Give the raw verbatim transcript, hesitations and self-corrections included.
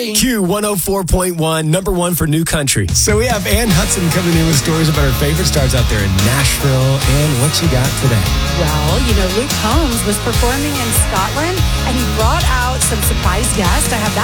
Q one oh four point one, number one for new country. So we have Ann Hudson coming in with stories about her favorite stars out there in Nashville. And what you got today? Well, you know, Luke Combs was performing in Scotland, and he brought out some surprise guests. I have that